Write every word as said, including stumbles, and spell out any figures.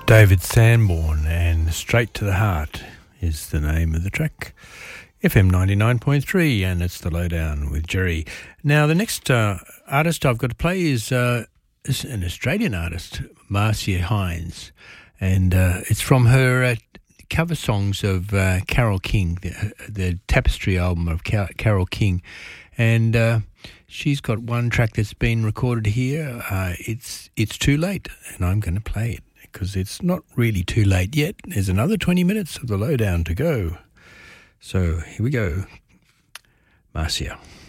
David Sanborn and Straight to the Heart is the name of the track. F M ninety-nine point three, and it's the Lowdown with Jerry. Now, the next uh, artist I've got to play is, uh, is an Australian artist, Marcia Hines, and uh, it's from her uh, cover songs of uh, Carole King, the, the Tapestry album of Car- Carole King, and uh, she's got one track that's been recorded here. Uh, it's it's Too Late, and I'm going to play it, because it's not really too late yet. There's another twenty minutes of the Lowdown to go. So here we go. Marcia.